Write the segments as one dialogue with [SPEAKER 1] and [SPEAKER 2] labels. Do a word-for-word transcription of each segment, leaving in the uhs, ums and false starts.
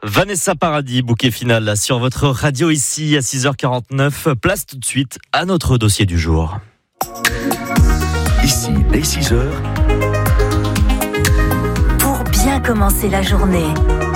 [SPEAKER 1] Vanessa Paradis, bouquet final sur votre radio ici à six heures quarante-neuf. Place tout de suite à notre dossier du jour.
[SPEAKER 2] Ici, dès six heures.
[SPEAKER 3] Pour bien commencer la journée.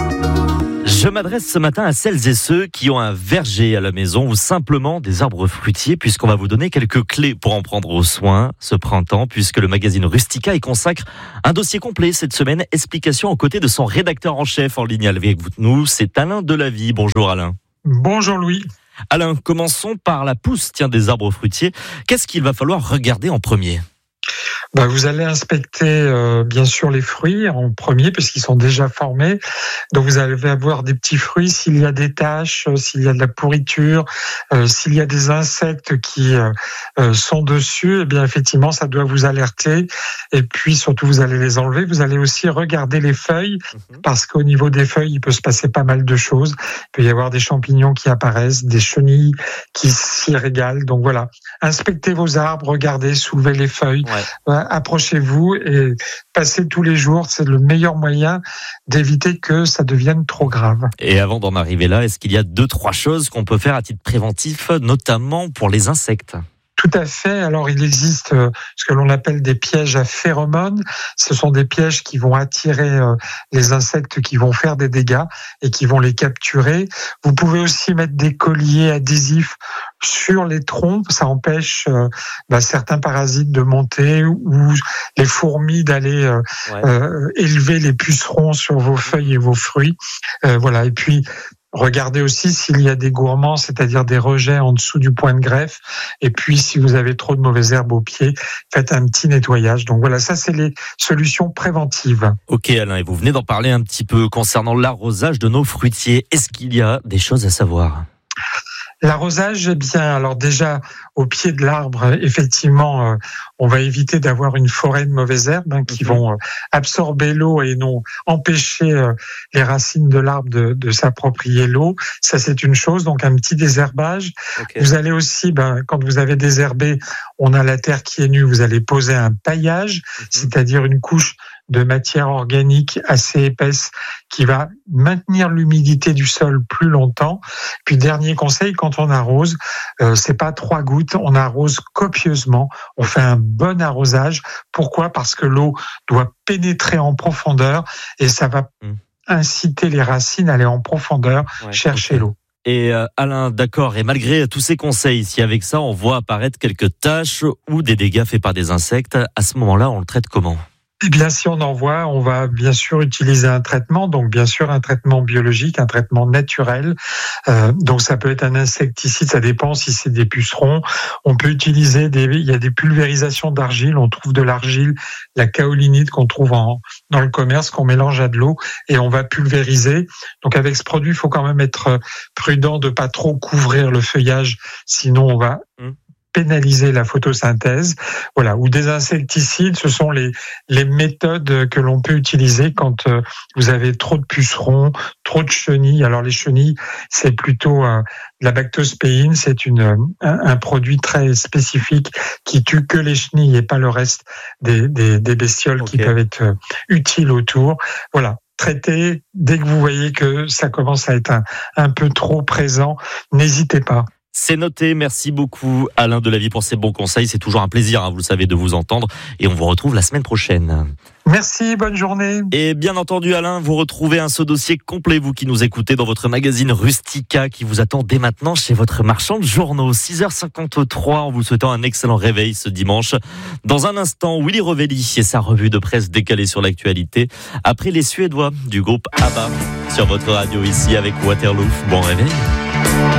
[SPEAKER 1] Je m'adresse ce matin à celles et ceux qui ont un verger à la maison ou simplement des arbres fruitiers, puisqu'on va vous donner quelques clés pour en prendre soin ce printemps, puisque le magazine Rustica y consacre un dossier complet cette semaine. Explication aux côtés de son rédacteur en chef en ligne avec nous, c'est Alain Delavie. Bonjour Alain.
[SPEAKER 4] Bonjour Louis.
[SPEAKER 1] Alain, commençons par la pousse tiens, des arbres fruitiers. Qu'est-ce qu'il va falloir regarder en premier ?
[SPEAKER 4] Ben, vous allez inspecter euh, bien sûr les fruits en premier puisqu'ils sont déjà formés. Donc vous allez avoir des petits fruits s'il y a des taches, euh, s'il y a de la pourriture, euh, s'il y a des insectes qui euh, euh, sont dessus, eh bien effectivement ça doit vous alerter. Et puis surtout vous allez les enlever. Vous allez aussi regarder les feuilles parce qu'au niveau des feuilles il peut se passer pas mal de choses. Il peut y avoir des champignons qui apparaissent, des chenilles qui s'y régalent. Donc voilà, inspectez vos arbres, regardez, soulevez les feuilles. Ouais. Approchez-vous et passez tous les jours. C'est le meilleur moyen d'éviter que ça devienne trop grave.
[SPEAKER 1] Et avant d'en arriver là, est-ce qu'il y a deux, trois choses qu'on peut faire à titre préventif, notamment pour les insectes ?
[SPEAKER 4] Tout à fait. Alors, il existe ce que l'on appelle des pièges à phéromones. Ce sont des pièges qui vont attirer les insectes qui vont faire des dégâts et qui vont les capturer. Vous pouvez aussi mettre des colliers adhésifs sur les troncs. Ça empêche euh, bah, certains parasites de monter ou les fourmis d'aller euh, ouais. euh, élever les pucerons sur vos feuilles et vos fruits. Euh, voilà. Et puis, regardez aussi s'il y a des gourmands, c'est-à-dire des rejets en dessous du point de greffe. Et puis, si vous avez trop de mauvaises herbes au pied, faites un petit nettoyage. Donc voilà, ça, c'est les solutions préventives.
[SPEAKER 1] Ok, Alain, et vous venez d'en parler un petit peu concernant l'arrosage de nos fruitiers. Est-ce qu'il y a des choses à savoir ?
[SPEAKER 4] L'arrosage, eh bien, alors déjà, au pied de l'arbre, effectivement, euh, on va éviter d'avoir une forêt de mauvaises herbes hein, qui vont euh, absorber l'eau et non empêcher euh, les racines de l'arbre de, de s'approprier l'eau. Ça, c'est une chose, donc un petit désherbage. Okay. Vous allez aussi, ben, quand vous avez désherbé, on a la terre qui est nue, vous allez poser un paillage, mm-hmm. c'est-à-dire une couche de matière organique assez épaisse qui va maintenir l'humidité du sol plus longtemps. Puis dernier conseil, quand on arrose, euh, c'est pas trois gouttes, on arrose copieusement, on fait un bon arrosage. Pourquoi ? Parce que l'eau doit pénétrer en profondeur et ça va mmh. inciter les racines à aller en profondeur ouais, chercher okay. l'eau.
[SPEAKER 1] Et euh, Alain, d'accord, et malgré tous ces conseils, si avec ça on voit apparaître quelques taches ou des dégâts faits par des insectes, à ce moment-là, on le traite comment ?
[SPEAKER 4] Eh bien, si on en voit, on va bien sûr utiliser un traitement, donc bien sûr un traitement biologique, un traitement naturel. Euh, donc ça peut être un insecticide, ça dépend si c'est des pucerons. On peut utiliser des, il y a des pulvérisations d'argile. On trouve de l'argile, la kaolinite qu'on trouve en, dans le commerce, qu'on mélange à de l'eau et on va pulvériser. Donc avec ce produit, il faut quand même être prudent de pas trop couvrir le feuillage, sinon on va mmh. pénaliser la photosynthèse, voilà, ou des insecticides, ce sont les les méthodes que l'on peut utiliser quand euh, vous avez trop de pucerons, trop de chenilles. Alors les chenilles, c'est plutôt euh, la bactospéine, c'est une un, un produit très spécifique qui tue que les chenilles et pas le reste des des, des bestioles okay. qui peuvent être euh, utiles autour. Voilà. Traitez dès que vous voyez que ça commence à être un, un peu trop présent, n'hésitez pas.
[SPEAKER 1] C'est noté, merci beaucoup Alain Delavie pour ces bons conseils. C'est toujours un plaisir, hein, vous le savez, de vous entendre. Et on vous retrouve la semaine prochaine.
[SPEAKER 4] Merci, bonne journée.
[SPEAKER 1] Et bien entendu Alain, vous retrouvez un ce dossier complet, vous qui nous écoutez, dans votre magazine Rustica qui vous attend dès maintenant chez votre marchand de journaux. six heures cinquante-trois, en vous souhaitant un excellent réveil ce dimanche. Dans un instant, Willy Revelli et sa revue de presse décalée sur l'actualité. Après les Suédois du groupe ABBA sur votre radio ici avec Waterloo. Bon réveil.